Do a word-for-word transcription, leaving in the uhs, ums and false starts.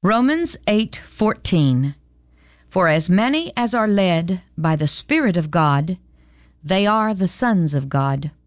Romans eight fourteen. For as many as are led by the Spirit of God, they are the sons of God.